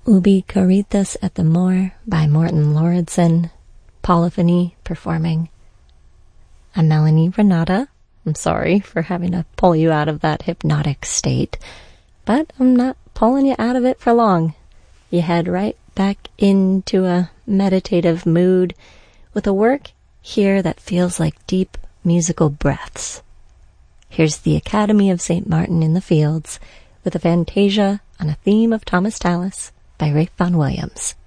Ubi Caritas et Amor by Morten Lauridsen, Polyphony performing. I'm Melanie Renata. I'm sorry for having to pull you out of that hypnotic state, but I'm not pulling you out of it for long. You head right back into a meditative mood with a work here that feels like deep musical breaths. Here's the Academy of St. Martin in the Fields with a fantasia on a theme of Thomas Tallis by Ralph Vaughan Williams.